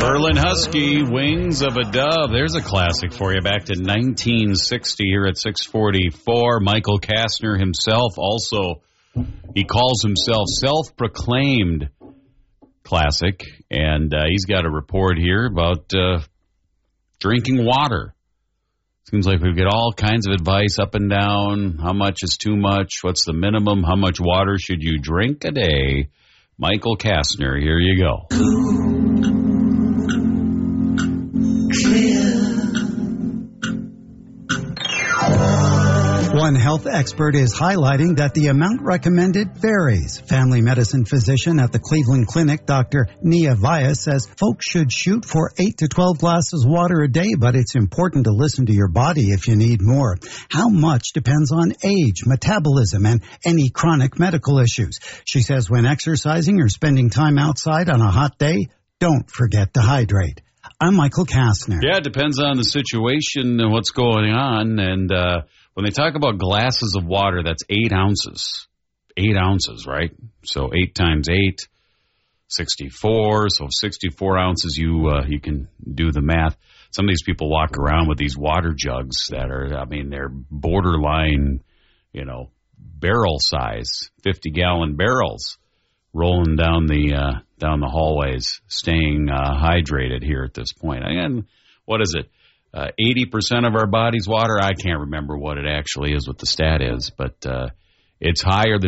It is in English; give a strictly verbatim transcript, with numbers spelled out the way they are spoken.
Berlin Husky, Wings of a Dove. There's a classic for you. Back to nineteen sixty here at six forty-four. Michael Kastner himself also, he calls himself self-proclaimed classic. And uh, he's got a report here about uh, drinking water. Seems like we get all kinds of advice up and down. How much is too much? What's the minimum? How much water should you drink a day? Michael Kastner, here you go. One health expert is highlighting that the amount recommended varies. Family medicine physician at the Cleveland Clinic, Doctor Nia Vyas, says folks should shoot for eight to twelve glasses of water a day, but it's important to listen to your body if you need more. How much depends on age, metabolism, and any chronic medical issues. She says when exercising or spending time outside on a hot day, don't forget to hydrate. I'm Michael Kastner. Yeah, it depends on the situation and what's going on. And uh, when they talk about glasses of water, that's eight ounces. Eight ounces, right? So eight times eight, sixty-four. So sixty-four ounces, you uh, you can do the math. Some of these people walk around with these water jugs that are, I mean, they're borderline, you know, barrel size, fifty-gallon barrels, rolling down the uh, down the hallways, staying uh, hydrated here at this point. Again, what is it? Uh, eighty percent of our body's water? I can't remember what it actually is, what the stat is, but uh, it's higher than